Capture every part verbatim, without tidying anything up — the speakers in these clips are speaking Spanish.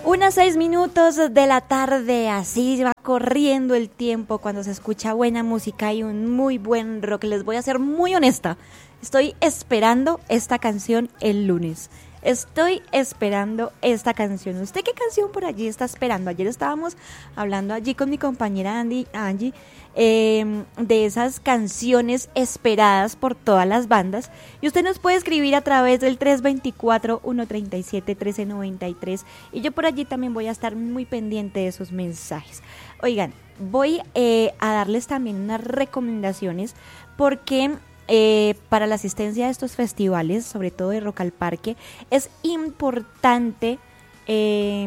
Unas seis minutos de la tarde, así va corriendo el tiempo cuando se escucha buena música y un muy buen rock. Les voy a ser muy honesta, estoy esperando esta canción el lunes. Estoy esperando esta canción. ¿Usted qué canción por allí está esperando? Ayer estábamos hablando allí con mi compañera Andy, Angie eh, de esas canciones esperadas por todas las bandas. Y usted nos puede escribir a través del tres dos cuatro, uno tres siete, uno tres nueve tres. Y yo por allí también voy a estar muy pendiente de sus mensajes. Oigan, voy eh, a darles también unas recomendaciones porque... Eh, para la asistencia a estos festivales, sobre todo de Rock al Parque, es importante eh,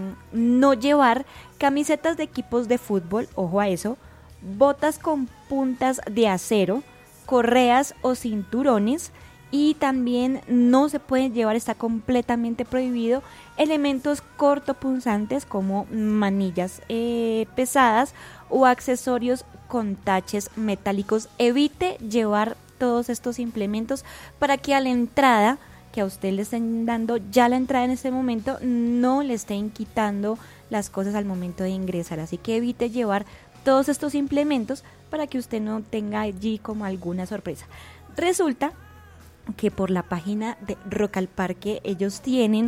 no llevar camisetas de equipos de fútbol, ojo a eso, botas con puntas de acero, correas o cinturones, y también no se pueden llevar, está completamente prohibido, elementos cortopunzantes como manillas eh, pesadas o accesorios con taches metálicos. Evite llevar todos estos implementos para que a la entrada que a usted le estén dando, ya la entrada en este momento, no le estén quitando las cosas al momento de ingresar. Así que evite llevar todos estos implementos para que usted no tenga allí como alguna sorpresa. Resulta que por la página de Rock al Parque ellos tienen,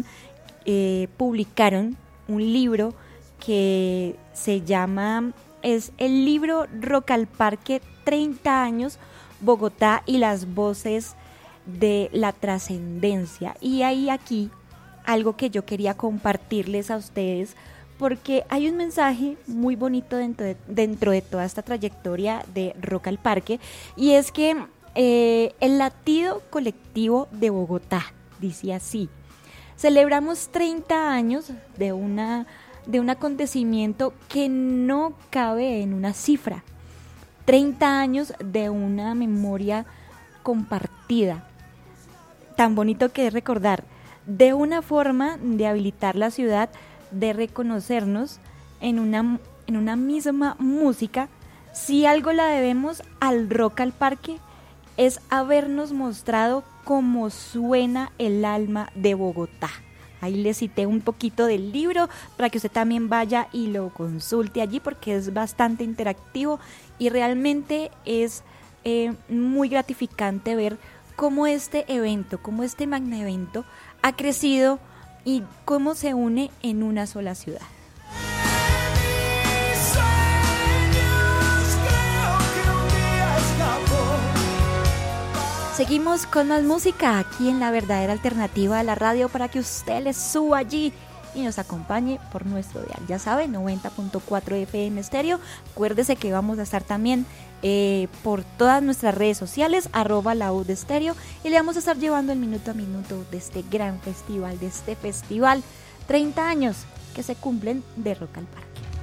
eh, publicaron un libro que se llama, es el libro Rock al Parque treinta años Bogotá y las voces de la trascendencia. Y hay aquí algo que yo quería compartirles a ustedes, porque hay un mensaje muy bonito dentro de, dentro de toda esta trayectoria de Rock al Parque, y es que eh, el latido colectivo de Bogotá dice así: celebramos treinta años de una de un acontecimiento que no cabe en una cifra. treinta años de una memoria compartida. Tan bonito que es recordar, de una forma de habilitar la ciudad, de reconocernos en una, en una misma música. Si algo la debemos al Rock al Parque, es habernos mostrado cómo suena el alma de Bogotá. Ahí le cité un poquito del libro para que usted también vaya y lo consulte allí, porque es bastante interactivo y realmente es eh, muy gratificante ver cómo este evento, cómo este magna evento ha crecido y cómo se une en una sola ciudad. Seguimos con más música aquí en La Verdadera Alternativa de la Radio para que usted le suba allí y nos acompañe por nuestro dial. Ya sabe, noventa punto cuatro F M Estéreo. Acuérdese que vamos a estar también eh, por todas nuestras redes sociales, arroba la U de Estéreo, y le vamos a estar llevando el minuto a minuto de este gran festival, de este festival, treinta años que se cumplen de Rock al Parque.